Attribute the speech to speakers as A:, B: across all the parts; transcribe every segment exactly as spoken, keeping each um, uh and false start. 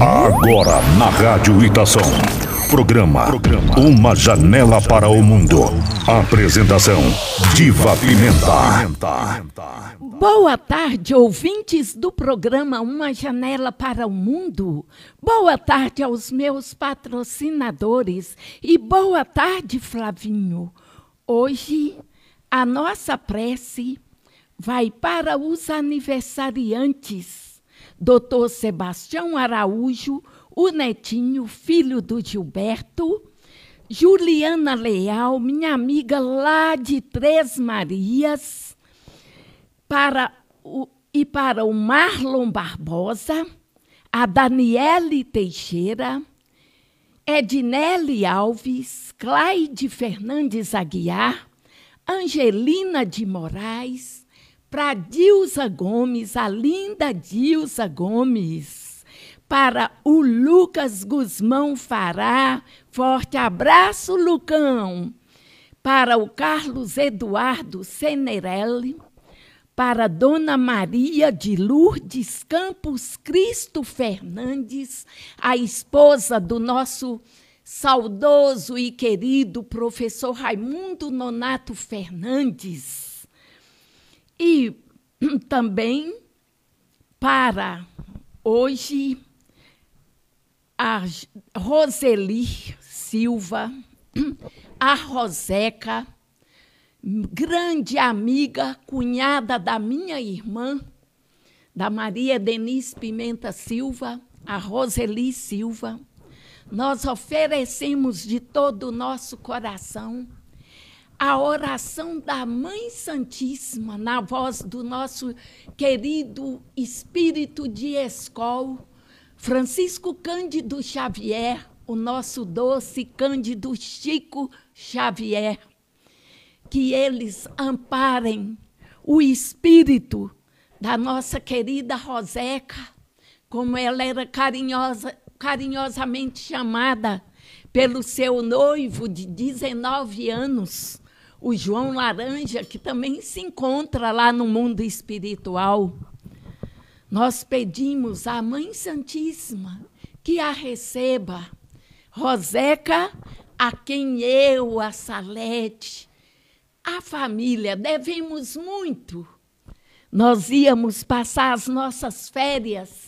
A: Agora na Rádio Itação. Programa, Programa Uma Janela para o Mundo. Apresentação Diva Pimenta.
B: Boa tarde, ouvintes do programa Uma Janela para o Mundo. Boa tarde aos meus patrocinadores. E boa tarde, Flavinho. Hoje a nossa prece vai para os aniversariantes. doutor Sebastião Araújo, o netinho, filho do Gilberto, Juliana Leal, minha amiga lá de Três Marias, para o, e para o Marlon Barbosa, a Daniele Teixeira, Ednele Alves, Cláide Fernandes Aguiar, Angelina de Moraes, para Dilza Gomes, a linda Dilza Gomes, para o Lucas Guzmão Fará, forte abraço, Lucão, para o Carlos Eduardo Senerelli, para Dona Maria de Lourdes Campos Cristo Fernandes, a esposa do nosso saudoso e querido professor Raimundo Nonato Fernandes, e também para hoje a Roseli Silva, a Roseca, grande amiga, cunhada da minha irmã, da Maria Denise Pimenta Silva, a Roseli Silva. Nós oferecemos de todo o nosso coração a oração da Mãe Santíssima, na voz do nosso querido espírito de escola, Francisco Cândido Xavier, o nosso doce Cândido Chico Xavier, que eles amparem o espírito da nossa querida Roseca, como ela era carinhosa, carinhosamente chamada pelo seu noivo de dezenove anos, o João Laranja, que também se encontra lá no mundo espiritual. Nós pedimos à Mãe Santíssima que a receba. Roseca, a quem eu, a Salete, a família, devemos muito. Nós íamos passar as nossas férias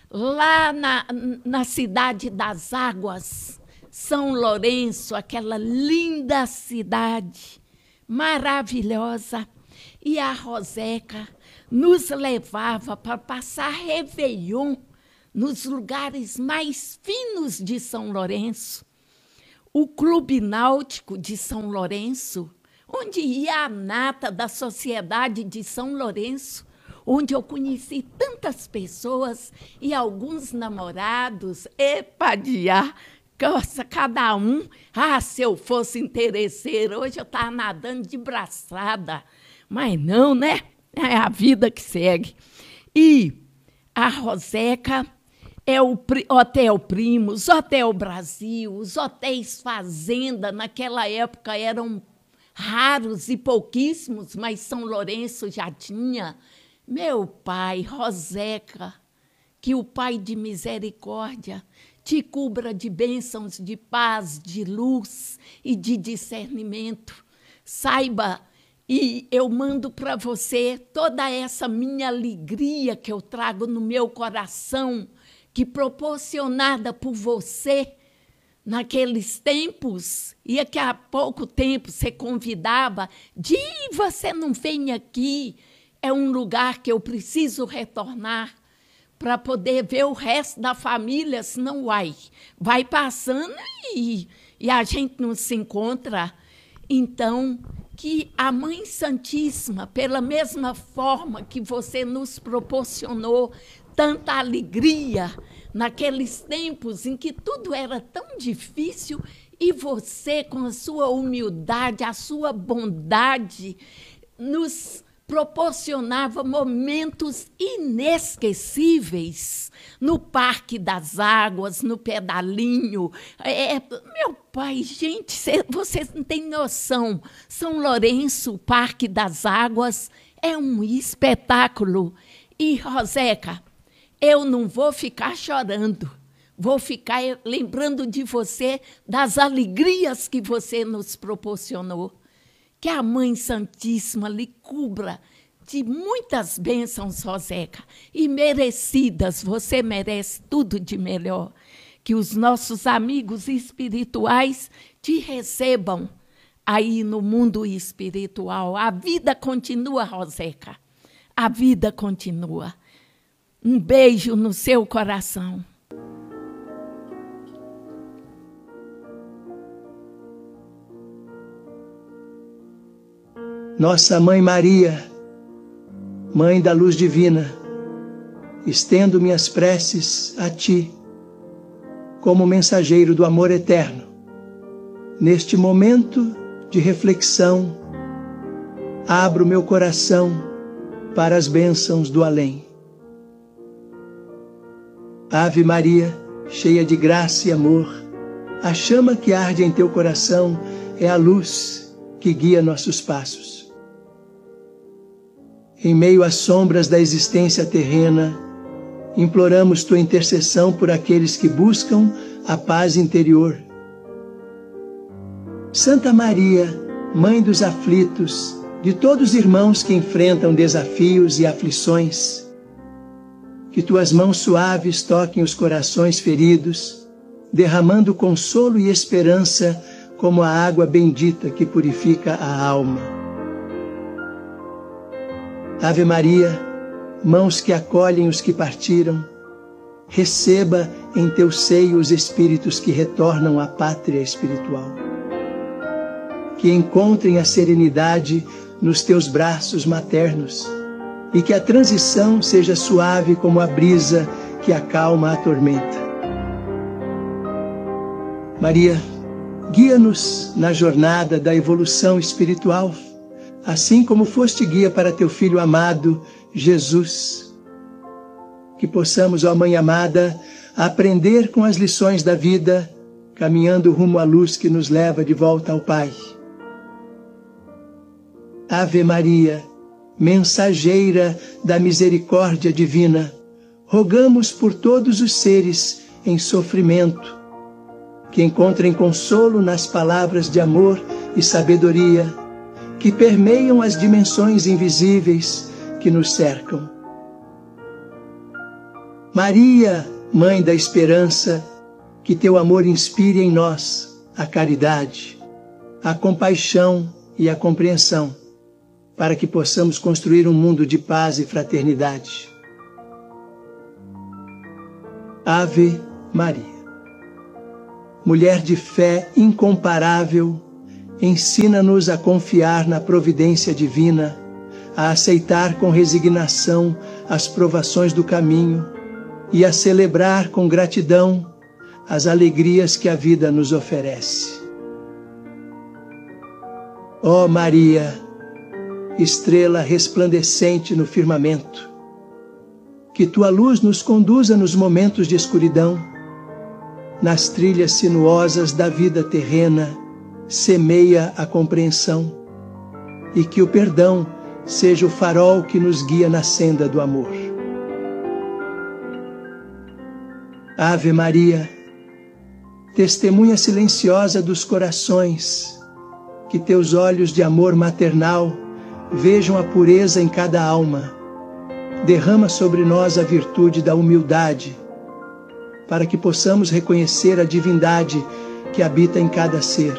B: lá na, na Cidade das Águas, São Lourenço, aquela linda cidade, maravilhosa, e a Roseca nos levava para passar Réveillon nos lugares mais finos de São Lourenço. O Clube Náutico de São Lourenço, onde ia a nata da sociedade de São Lourenço, onde eu conheci tantas pessoas e alguns namorados, epadiá, nossa, cada um, ah, se eu fosse interesseira, hoje eu estava nadando de braçada, mas não, né? É a vida que segue. E a Roseca é o Hotel Primos, Hotel Brasil, os hotéis Fazenda, naquela época eram raros e pouquíssimos, mas São Lourenço já tinha. Meu pai, Roseca, que o Pai de misericórdia te cubra de bênçãos, de paz, de luz e de discernimento. Saiba, e eu mando para você toda essa minha alegria que eu trago no meu coração, que proporcionada por você naqueles tempos, e que há pouco tempo você convidava, de você não vem aqui, é um lugar que eu preciso retornar para poder ver o resto da família, senão vai, vai passando e, e a gente não se encontra. Então, que a Mãe Santíssima, pela mesma forma que você nos proporcionou tanta alegria naqueles tempos em que tudo era tão difícil, e você, com a sua humildade, a sua bondade, nos proporcionava momentos inesquecíveis no Parque das Águas, no pedalinho. É, meu pai, gente, cê, vocês não têm noção. São Lourenço, o Parque das Águas, é um espetáculo. E, Roseca, eu não vou ficar chorando, vou ficar lembrando de você, das alegrias que você nos proporcionou. Que a Mãe Santíssima lhe cubra de muitas bênçãos, Roseca, e merecidas, você merece tudo de melhor. Que os nossos amigos espirituais te recebam aí no mundo espiritual. A vida continua, Roseca, a vida continua. Um beijo no seu coração.
C: Nossa Mãe Maria, Mãe da Luz Divina, estendo minhas preces a Ti, como mensageiro do amor eterno, neste momento de reflexão, abro meu coração para as bênçãos do além. Ave Maria, cheia de graça e amor, a chama que arde em teu coração é a luz que guia nossos passos. Em meio às sombras da existência terrena, imploramos tua intercessão por aqueles que buscam a paz interior. Santa Maria, Mãe dos aflitos, de todos os irmãos que enfrentam desafios e aflições, que tuas mãos suaves toquem os corações feridos, derramando consolo e esperança como a água bendita que purifica a alma. Ave Maria, mãos que acolhem os que partiram, receba em teu seio os espíritos que retornam à pátria espiritual. Que encontrem a serenidade nos teus braços maternos e que a transição seja suave como a brisa que acalma a tormenta. Maria, guia-nos na jornada da evolução espiritual, assim como foste guia para teu Filho amado, Jesus. Que possamos, ó Mãe amada, aprender com as lições da vida, caminhando rumo à luz que nos leva de volta ao Pai. Ave Maria, mensageira da misericórdia divina, rogamos por todos os seres em sofrimento, que encontrem consolo nas palavras de amor e sabedoria, que permeiam as dimensões invisíveis que nos cercam. Maria, Mãe da Esperança, que teu amor inspire em nós a caridade, a compaixão e a compreensão, para que possamos construir um mundo de paz e fraternidade. Ave Maria, mulher de fé incomparável, ensina-nos a confiar na providência divina, a aceitar com resignação as provações do caminho e a celebrar com gratidão as alegrias que a vida nos oferece. Ó Maria, estrela resplandecente no firmamento, que tua luz nos conduza nos momentos de escuridão, nas trilhas sinuosas da vida terrena, semeia a compreensão, e que o perdão seja o farol que nos guia na senda do amor. Ave Maria, testemunha silenciosa dos corações, que teus olhos de amor maternal vejam a pureza em cada alma, derrama sobre nós a virtude da humildade, para que possamos reconhecer a divindade que habita em cada ser.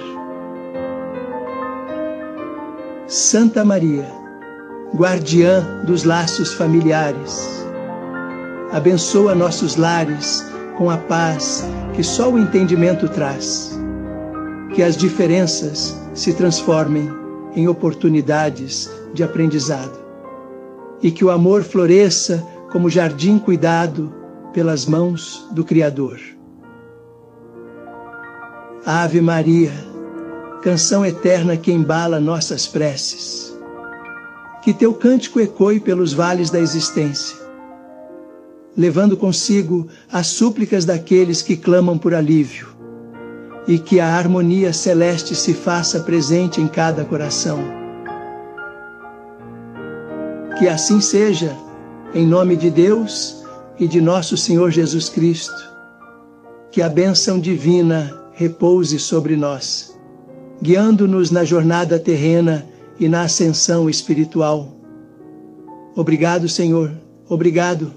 C: Santa Maria, guardiã dos laços familiares, abençoa nossos lares com a paz que só o entendimento traz, que as diferenças se transformem em oportunidades de aprendizado e que o amor floresça como jardim cuidado pelas mãos do Criador. Ave Maria, canção eterna que embala nossas preces, que teu cântico ecoe pelos vales da existência, levando consigo as súplicas daqueles que clamam por alívio, e que a harmonia celeste se faça presente em cada coração. Que assim seja, em nome de Deus e de nosso Senhor Jesus Cristo, que a bênção divina repouse sobre nós, guiando-nos na jornada terrena e na ascensão espiritual. Obrigado, Senhor. Obrigado.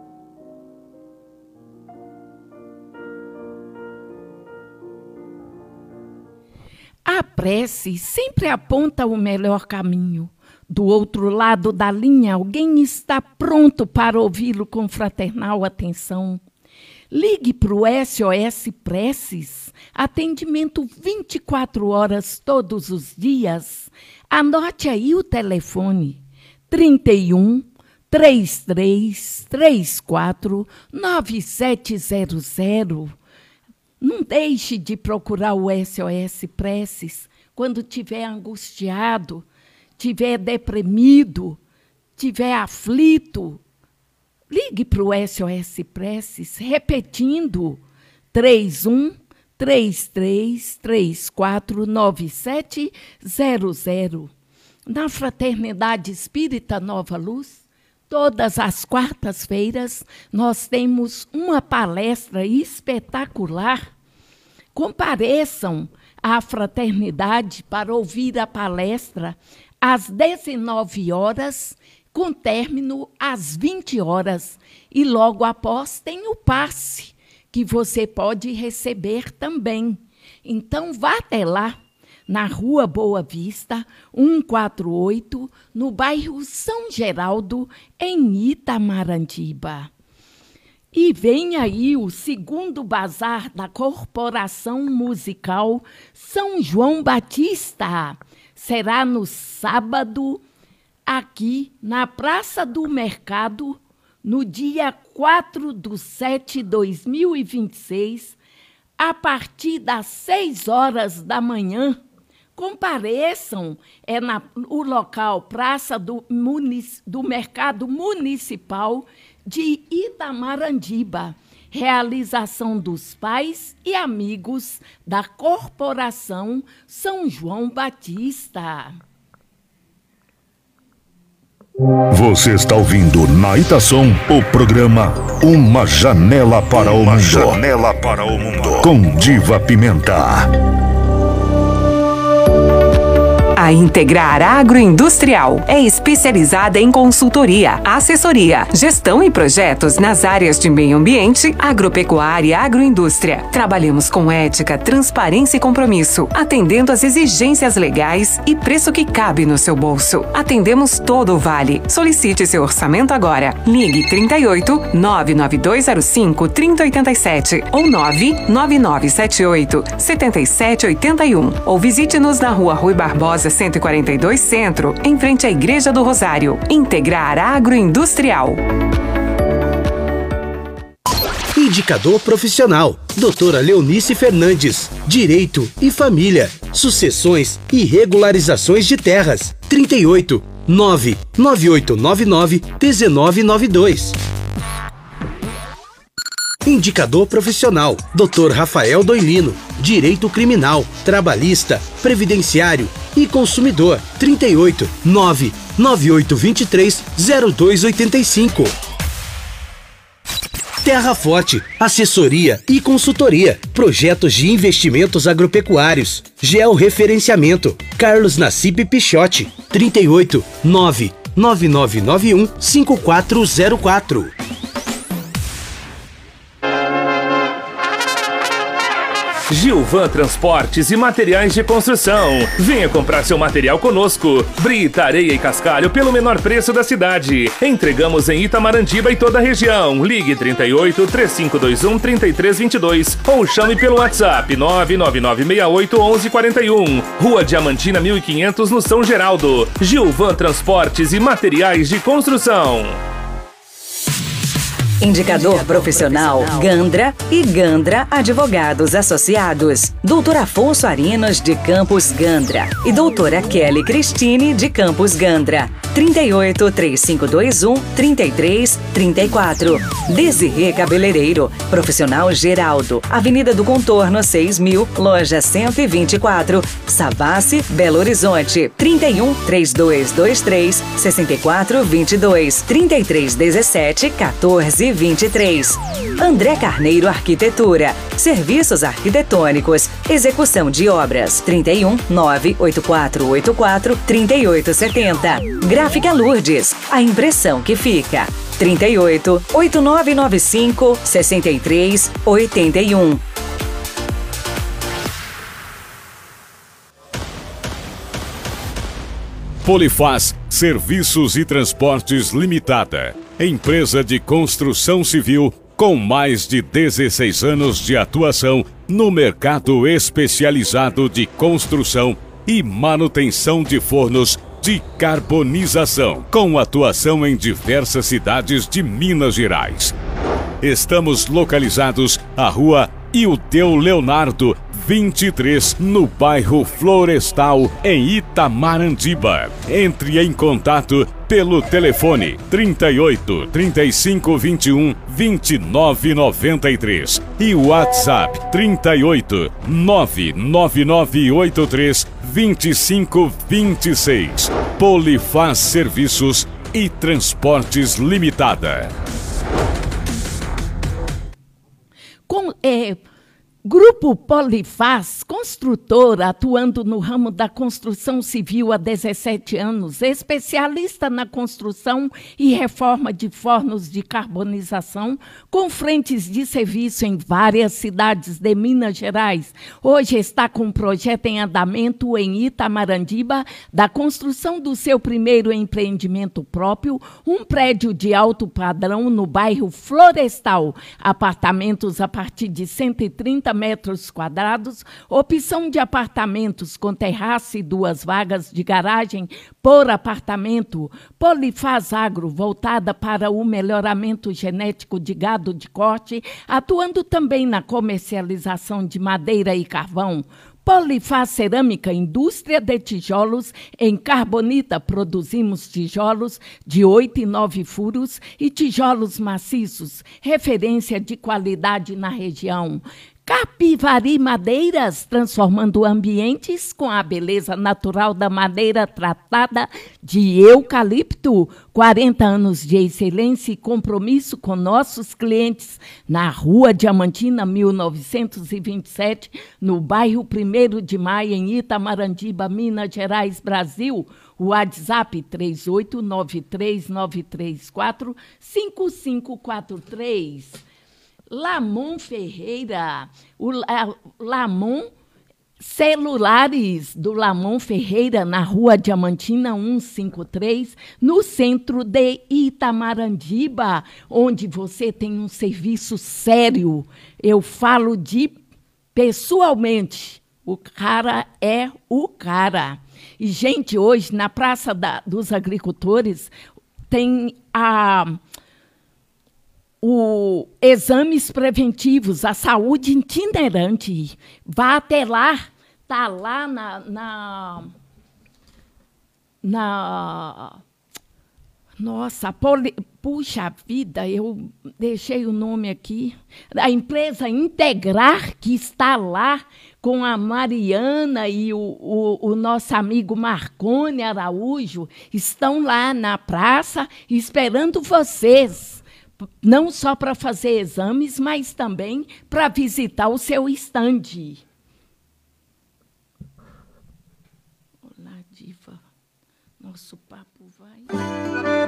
B: A prece sempre aponta o melhor caminho. Do outro lado da linha, alguém está pronto para ouvi-lo com fraternal atenção. Ligue para o S O S Preces, atendimento vinte e quatro horas todos os dias. Anote aí o telefone, trinta e um, trinta e três, trinta e quatro, nove sete zero zero. Não deixe de procurar o S O S Preces quando estiver angustiado, estiver deprimido, estiver aflito. Ligue para o S O S Preces, repetindo, três um, três três, três quatro, nove sete zero zero. Na Fraternidade Espírita Nova Luz, todas as quartas-feiras, nós temos uma palestra espetacular. Compareçam à Fraternidade para ouvir a palestra às dezenove horas, com término às vinte horas. E logo após tem o passe, que você pode receber também. Então, vá até lá, na Rua Boa Vista, cento e quarenta e oito, no bairro São Geraldo, em Itamaratiba. E vem aí o segundo bazar da Corporação Musical São João Batista. Será no sábado, aqui na Praça do Mercado, no dia quatro de setembro de dois mil e vinte e seis, a partir das seis horas da manhã. Compareçam, é na, o local Praça do, Munic, do Mercado Municipal de Itamaratiba. Realização dos pais e amigos da Corporação São João Batista.
A: Você está ouvindo na Itação o programa Uma Janela para o Mundo. Uma Janela para o Mundo. Com Diva Pimenta.
D: A Integrar Agroindustrial é especializada em consultoria, assessoria, gestão e projetos nas áreas de meio ambiente, agropecuária e agroindústria. Trabalhamos com ética, transparência e compromisso, atendendo às exigências legais e preço que cabe no seu bolso. Atendemos todo o Vale. Solicite seu orçamento agora. Ligue trinta e oito, nove nove dois zero cinco, trinta oitenta e sete ou nove nove nove sete oito, sete sete oito um ou visite-nos na Rua Rui Barbosa cento e quarenta e dois Centro, em frente à Igreja do Rosário. Integrar Agroindustrial.
E: Indicador profissional, doutora Leonice Fernandes, Direito e Família, Sucessões e Regularizações de Terras, trinta e oito, nove nove oito nove nove, um nove nove dois. Indicador profissional, doutor Rafael Doilino, Direito Criminal, Trabalhista, Previdenciário e Consumidor, trinta e oito, nove nove oito dois três, zero dois oito cinco. Terra Forte, assessoria e consultoria, projetos de investimentos agropecuários, georreferenciamento, Carlos Nassib Pichotti, trinta e oito, nove nove nove nove um, cinco quatro zero quatro.
F: Gilvan Transportes e Materiais de Construção. Venha comprar seu material conosco. Brita, areia e cascalho pelo menor preço da cidade. Entregamos em Itamaratiba e toda a região. Ligue trinta e oito, três cinco dois um, três três dois dois ou chame pelo WhatsApp nove nove nove seis oito, onze quarenta e um. Rua Diamantina mil e quinhentos, no São Geraldo. Gilvan Transportes e Materiais de Construção.
D: Indicador profissional Gandra e Gandra Advogados Associados. doutor Afonso Arinos de Campos Gandra e doutora Kelly Cristine de Campos Gandra. trinta e oito, três cinco dois um, trinta e três trinta e quatro. Desirê Cabeleireiro, Profissional Geraldo, Avenida do Contorno seis mil, Loja cento e vinte e quatro, Savassi, Belo Horizonte. trinta e um, três dois dois três, seis quatro dois dois, trinta e três dezessete, quatorze vinte e três. André Carneiro Arquitetura. Serviços arquitetônicos. Execução de obras. trinta e um, nove oito quatro oito quatro, trinta e oito setenta. Gráfica Lourdes. A impressão que fica. trinta e oito, oito nove nove cinco, sessenta e três, oitenta e um.
A: Polifaz Serviços e Transportes Limitada. Empresa de construção civil com mais de dezesseis anos de atuação no mercado especializado de construção e manutenção de fornos de carbonização, com atuação em diversas cidades de Minas Gerais. Estamos localizados à Rua Ildeu Leonardo, vinte e três, no bairro Florestal, em Itamarandiba. Entre em contato pelo telefone trinta e oito, trinta e cinco, vinte e um, vinte e nove, noventa e três e o WhatsApp trinta e oito, nove nove nove oito três, vinte e cinco, vinte e seis. Polifaz Serviços e Transportes Limitada.
B: Com, é, Grupo Polifaz, construtora atuando no ramo da construção civil há dezessete anos, especialista na construção e reforma de fornos de carbonização, com frentes de serviço em várias cidades de Minas Gerais. Hoje está com um projeto em andamento em Itamarandiba, da construção do seu primeiro empreendimento próprio, um prédio de alto padrão no bairro Florestal, apartamentos a partir de cento e trinta metros quadrados, opção de apartamentos com terraço e duas vagas de garagem por apartamento. Polifaz Agro, voltada para o melhoramento genético de gado de corte, atuando também na comercialização de madeira e carvão. Polifaz Cerâmica, indústria de tijolos em carbonita. Produzimos tijolos de oito e nove furos e tijolos maciços, referência de qualidade na região. Capivari Madeiras, transformando ambientes com a beleza natural da madeira tratada de eucalipto. quarenta anos de excelência e compromisso com nossos clientes. Na Rua Diamantina, mil novecentos e vinte e sete, no bairro primeiro de Maio, em Itamarandiba, Minas Gerais, Brasil. O WhatsApp três oito nove três nove três quatro cinco cinco quatro três. Lamon Ferreira, o Lamon Celulares do Lamon Ferreira, na Rua Diamantina cento e cinquenta e três, no centro de Itamarandiba, onde você tem um serviço sério. Eu falo de pessoalmente, o cara é o cara. E, gente, hoje, na Praça da, dos Agricultores, tem a... O exames preventivos, a saúde itinerante. Vá até lá, está lá na, na, na... Nossa, poli, puxa vida, eu deixei o nome aqui. A empresa Integrar, que está lá com a Mariana e o, o, o nosso amigo Marcone Araújo, estão lá na praça esperando vocês. Não só para fazer exames, mas também para visitar o seu estande. Olá, diva. Nosso papo vai...